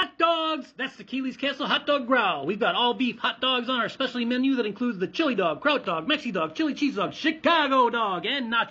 hot dogs! That's the Keeley's Castle Hot Dog Growl. We've got all beef hot dogs on our specialty menu that includes the chili dog, kraut dog, Mexi dog, chili cheese dog, Chicago dog, and nacho